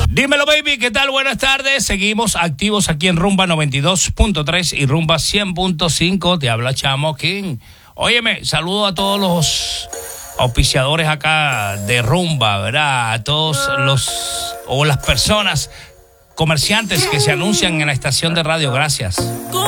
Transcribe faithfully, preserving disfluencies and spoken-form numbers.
Dímelo, baby, ¿qué tal? Buenas tardes. Seguimos activos aquí en Rumba noventa y dos punto tres y Rumba cien punto cinco. Te habla Chamo King. Óyeme, saludo a todos los auspiciadores acá de Rumba, ¿verdad? A todos los o las personas comerciantes que se anuncian en la estación de radio. Gracias.